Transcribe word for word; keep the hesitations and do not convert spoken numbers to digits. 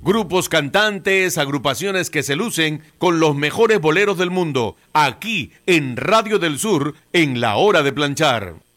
Grupos cantantes, agrupaciones que se lucen con los mejores boleros del mundo, aquí en Radio del Sur, en La Hora de Planchar.